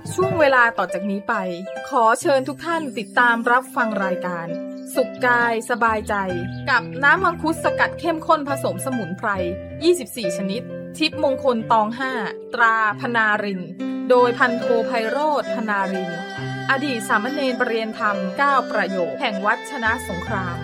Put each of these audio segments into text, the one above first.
ช่วงเวลาต่อจากนี้ไปขอเชิญทุกท่านติดตามรับฟังรายการสุขกายสบายใจกับน้ำมังคุดสกัดเข้มข้นผสมสมุนไพร24ชนิดทิพย์มงคลตอง5ตราพนารินโดยพันโทไพโรจน์พนารินอดีตสามเณรประเรียนธรรม9ประโยคแห่งวัดชนะสงคราม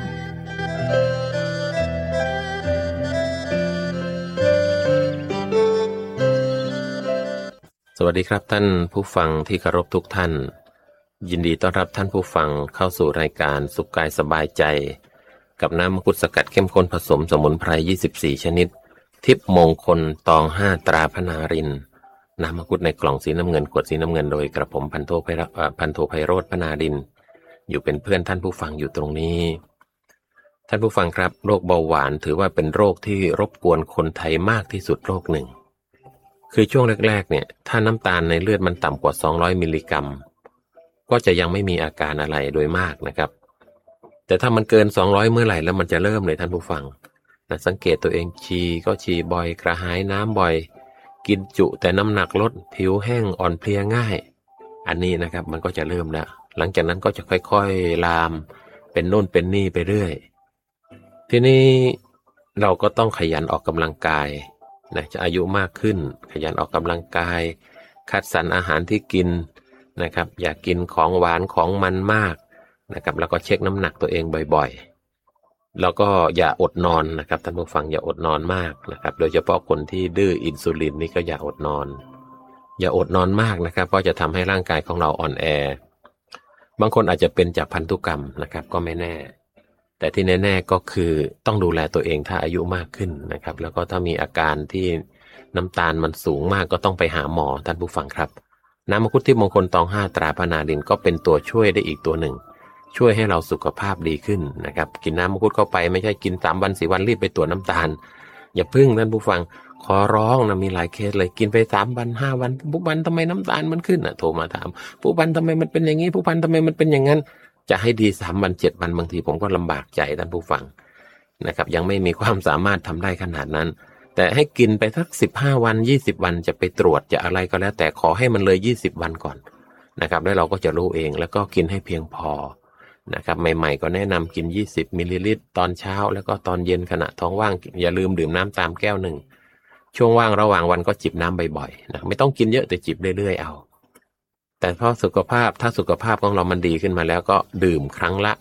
สวัสดีครับท่านผู้ฟังที่เคารพทุกท่านยินดีต้อนรับท่านผู้ฟังเข้าสู่รายการสุขกายสบายใจกับน้ำมังคุดสกัดเข้มข้นผสมสมุนไพร24ชนิดทิพย์มงคลตอง5ตราพนารินน้ำมังคุดในกล่องสีน้ำเงินขวดสีน้ำเงินโดยกระผมพันโทไพโรจน์พนารินอยู่เป็นเพื่อนท่านผู้ฟังอยู่ตรงนี้ท่านผู้ฟังครับโรคเบาหวานถือว่าเป็นโรคที่รบกวนคนไทยมากที่สุดโรคหนึ่งคือช่วงแรกๆเนี่ยถ้าน้ำตาลในเลือดมันต่ำกว่า200มิลลิกรัมก็จะยังไม่มีอาการอะไรโดยมากนะครับแต่ถ้ามันเกิน200เมื่อไหร่แล้วมันจะเริ่มเลยท่านผู้ฟังนะสังเกตตัวเองฉี่ก็ฉี่บ่อยกระหายน้ำบ่อยกินจุแต่น้ำหนักลดผิวแห้งอ่อนเพลียง่ายอันนี้นะครับมันก็จะเริ่มแล้วหลังจากนั้นก็จะค่อยๆลามเป็นโน่นเป็นนี่ไปเรื่อยทีนี้เราก็ต้องขยันออกกำลังกายนะจะอายุมากขึ้นขยันออกกำลังกายคัดสรรอาหารที่กินนะครับอย่ากินของหวานของมันมากนะครับแล้วก็เช็คน้ำหนักตัวเองบ่อยๆแล้วก็อย่าอดนอนนะครับท่านผู้ฟังอย่าอดนอนมากนะครับโดยเฉพาะคนที่ดื้ออินซูลินนี่ก็อย่าอดนอนมากนะครับเพราะจะทำให้ร่างกายของเราอ่อนแอบางคนอาจจะเป็นจากพันธุกรรมนะครับก็ไม่แน่แต่ที่แน่ๆก็คือต้องดูแลตัวเองถ้าอายุมากขึ้นนะครับแล้วก็ถ้ามีอาการที่น้ำตาลมันสูงมากก็ต้องไปหาหมอท่านผู้ฟังครับน้ำมังคุดทิพย์มงคลตอง5ตราพนารินก็เป็นตัวช่วยได้อีกตัวหนึ่งช่วยให้เราสุขภาพดีขึ้นนะครับกินน้ำมังคุดเข้าไปไม่ใช่กิน3วัน4วันรีบไปตรวจน้ำตาลอย่าพึ่งท่านผู้ฟังขอร้องนะมีหลายเคสเลยกินไป3วัน5วันผู้พันทำไมน้ำตาลมันขึ้นโทรมาถามผู้พันทำไมมันเป็นอย่างนี้ผู้พันทำไมมันเป็นอย่างนั้นจะให้ดี3วัน7วันบางทีผมก็ลำบากใจท่านผู้ฟังนะครับยังไม่มีความสามารถทำได้ขนาดนั้นแต่ให้กินไปสัก15วัน20วันจะไปตรวจจะอะไรก็แล้วแต่ขอให้มันเลย20วันก่อนนะครับแล้วเราก็จะรู้เองแล้วก็กินให้เพียงพอนะครับใหม่ๆก็แนะนำกิน20มิลลิลิตรตอนเช้าแล้วก็ตอนเย็นขณะท้องว่างอย่าลืมดื่มน้ำตามแก้วหนึ่งช่วงว่างระหว่างวันก็จิบน้ำบ่อยๆนะไม่ต้องกินเยอะแต่จิบเรื่อยๆเอาแต่เพราะสุขภาพถ้าสุขภาพของเรามันดีขึ้นมาแล้วก็ดื่มครั้งละ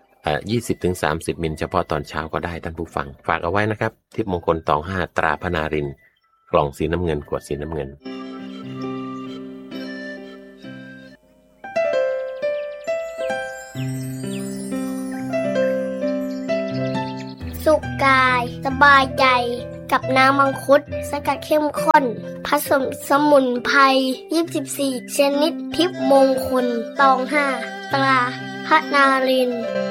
20-30 มิลเฉพาะตอนเช้าก็ได้ท่านผู้ฟังฝากเอาไว้นะครับทิพย์มงคลตอง5ตราพนารินกล่องสีน้ำเงินขวดสีน้ำเงินสุขกายสบายใจกับน้ำมังคุดสกัดเข้มข้นผสมสมุนไพร24ชนิดทิพย์มงคลตอง5ตราพนาริน